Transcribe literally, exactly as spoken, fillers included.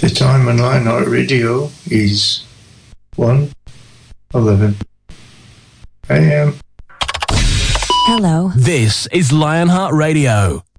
The time on Lionheart Radio is one eleven a m. Hello. This is Lionheart Radio.